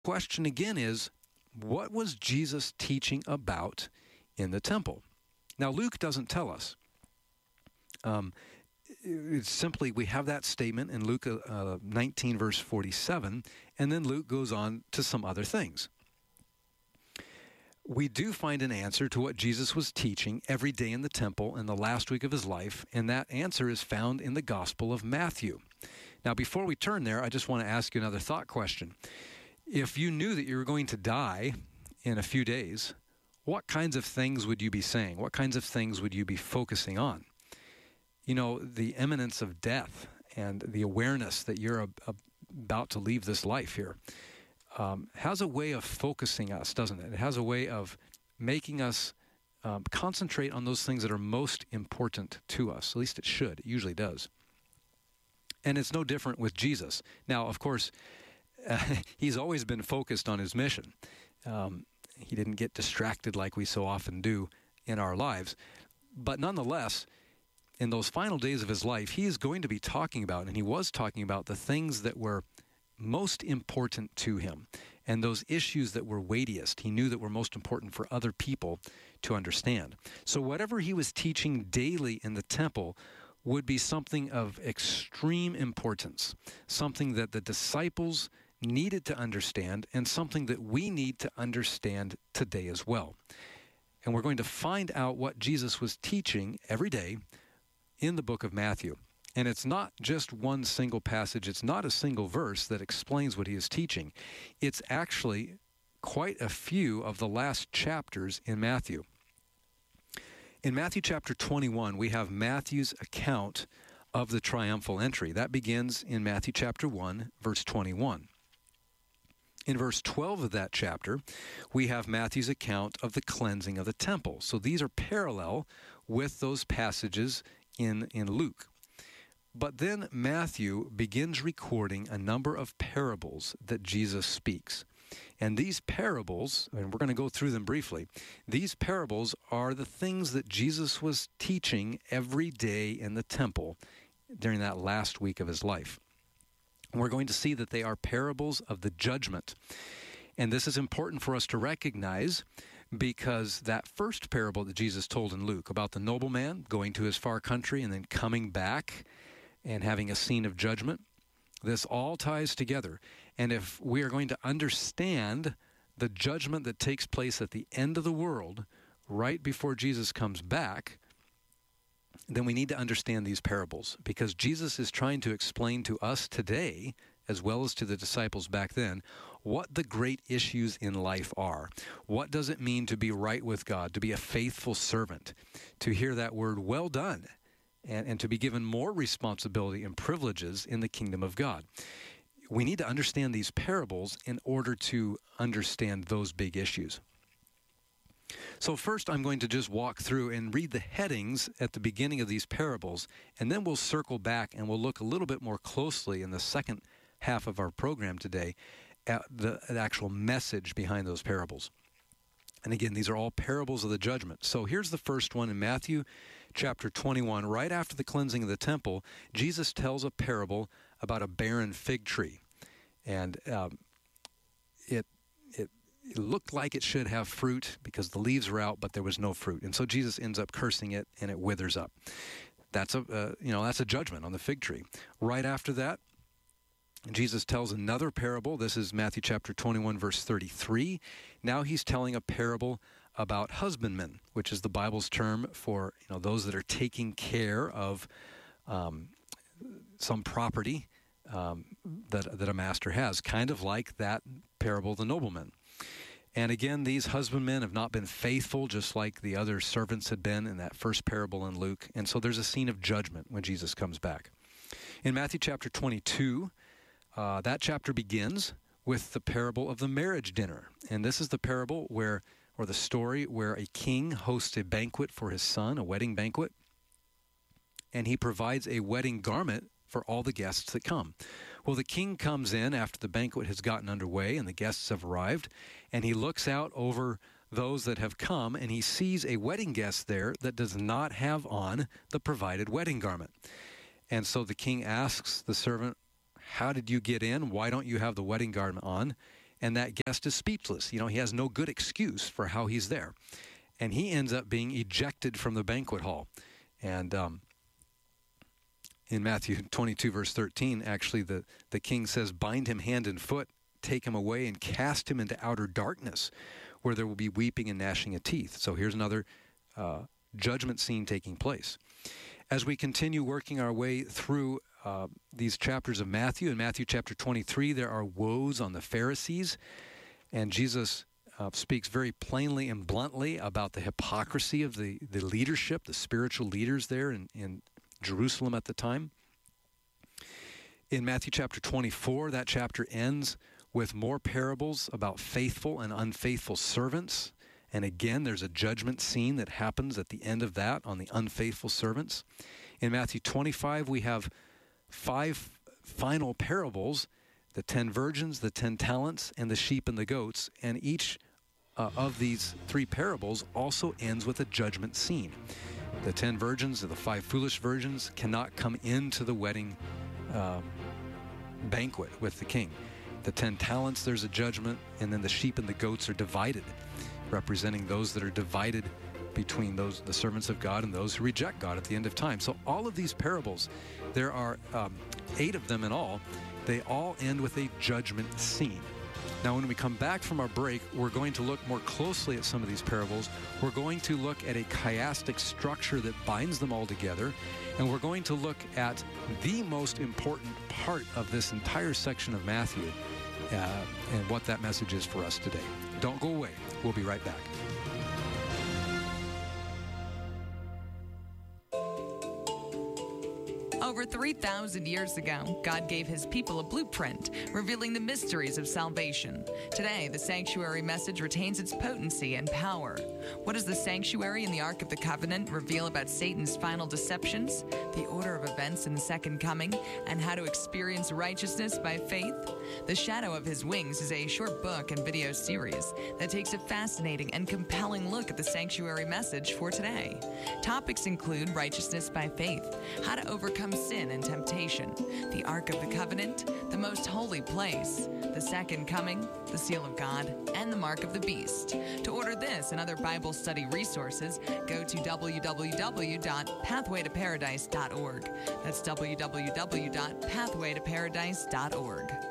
question again is, what was Jesus teaching about in the temple? Now, Luke doesn't tell us. It's simply, we have that statement in Luke 19, verse 47, and then Luke goes on to some other things. We do find an answer to what Jesus was teaching every day in the temple in the last week of his life, and that answer is found in the Gospel of Matthew. Now, before we turn there, I just want to ask you another thought question. If you knew that you were going to die in a few days, what kinds of things would you be saying? What kinds of things would you be focusing on? You know, the imminence of death and the awareness that you're about to leave this life here has a way of focusing us, doesn't it? It has a way of making us concentrate on those things that are most important to us. At least it should. It usually does. And it's no different with Jesus. Now, of course, he's always been focused on his mission. He didn't get distracted like we so often do in our lives. But nonetheless, in those final days of his life, he is going to be talking about, and he was talking about, the things that were most important to him and those issues that were weightiest. He knew that were most important for other people to understand. So whatever he was teaching daily in the temple would be something of extreme importance, something that the disciples needed to understand and something that we need to understand today as well. And we're going to find out what Jesus was teaching every day in the book of Matthew. And it's not just one single passage. It's not a single verse that explains what he is teaching. It's actually quite a few of the last chapters in Matthew. In Matthew chapter 21, we have Matthew's account of the triumphal entry. That begins in Matthew chapter 1, verse 21. In verse 12 of that chapter, we have Matthew's account of the cleansing of the temple. So these are parallel with those passages in Luke. But then Matthew begins recording a number of parables that Jesus speaks. And these parables, and we're going to go through them briefly, these parables are the things that Jesus was teaching every day in the temple during that last week of his life. We're going to see that they are parables of the judgment. And this is important for us to recognize because that first parable that Jesus told in Luke about the nobleman going to his far country and then coming back and having a scene of judgment, this all ties together. And if we are going to understand the judgment that takes place at the end of the world, right before Jesus comes back, then we need to understand these parables, because Jesus is trying to explain to us today, as well as to the disciples back then, what the great issues in life are. What does it mean to be right with God, to be a faithful servant, to hear that word, well done, and to be given more responsibility and privileges in the kingdom of God. We need to understand these parables in order to understand those big issues. So first, I'm going to just walk through and read the headings at the beginning of these parables, and then we'll circle back and we'll look a little bit more closely in the second half of our program today at the actual message behind those parables. And again, these are all parables of the judgment. So here's the first one in Matthew chapter 21. Right after the cleansing of the temple, Jesus tells a parable about a barren fig tree. And it looked like it should have fruit because the leaves were out, but there was no fruit. And so Jesus ends up cursing it, and it withers up. That's a judgment on the fig tree. Right after that, Jesus tells another parable. This is Matthew chapter 21, verse 33. Now he's telling a parable about husbandmen, which is the Bible's term for those that are taking care of some property that a master has, kind of like that parable of the nobleman. And again, these husbandmen have not been faithful, just like the other servants had been in that first parable in Luke. And so there's a scene of judgment when Jesus comes back. In Matthew chapter 22, that chapter begins with the parable of the marriage dinner. And this is the parable or the story where a king hosts a banquet for his son, a wedding banquet, and he provides a wedding garment for all the guests that come. Well, the king comes in after the banquet has gotten underway and the guests have arrived, and he looks out over those that have come, and he sees a wedding guest there that does not have on the provided wedding garment. And so the king asks the servant, "How did you get in? Why don't you have the wedding garment on?" and that guest is speechless. He has no good excuse for how he's there. And he ends up being ejected from the banquet hall. And in Matthew 22, verse 13, actually, the king says, "Bind him hand and foot, take him away, and cast him into outer darkness, where there will be weeping and gnashing of teeth." So here's another judgment scene taking place. As we continue working our way through these chapters of Matthew, in Matthew chapter 23, there are woes on the Pharisees, and Jesus speaks very plainly and bluntly about the hypocrisy of the leadership, the spiritual leaders there in Jerusalem at the time. In Matthew chapter 24, that chapter ends with more parables about faithful and unfaithful servants. And again, there's a judgment scene that happens at the end of that on the unfaithful servants. In Matthew 25, we have 5 final parables: the 10 virgins, the 10 talents, and the sheep and the goats. And each of these 3 parables also ends with a judgment scene. The 10 virgins, or the 5 foolish virgins, cannot come into the wedding banquet with the king. The 10 talents, there's a judgment, and then the sheep and the goats are divided, representing those that are divided between the servants of God and those who reject God at the end of time. So all of these parables, there are 8 of them in all. They all end with a judgment scene. Now, when we come back from our break, we're going to look more closely at some of these parables. We're going to look at a chiastic structure that binds them all together, and we're going to look at the most important part of this entire section of Matthew and what that message is for us today. Don't go away. We'll be right back. Over 3,000 years ago, God gave his people a blueprint, revealing the mysteries of salvation. Today, the sanctuary message retains its potency and power. What does the sanctuary and the Ark of the Covenant reveal about Satan's final deceptions, the order of events in the second coming, and how to experience righteousness by faith? The Shadow of His Wings is a short book and video series that takes a fascinating and compelling look at the sanctuary message for today. Topics include righteousness by faith, how to overcome sin and temptation, the Ark of the Covenant, the most holy place, the second coming, the seal of God, and the mark of the beast. To order this and other Bible study resources, go to www.pathwaytoparadise.org. That's www.pathwaytoparadise.org.